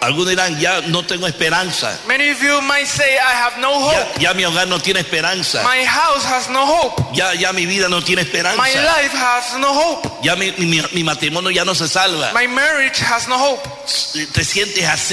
Algunos dirán, ya no tengo esperanza. Many of you might say, I have no hope. Ya mi hogar no tiene esperanza. My house has no hope. Ya mi vida no tiene esperanza. My life has no hope. Ya mi matrimonio ya no se salva. My marriage has no hope. Te sientes así.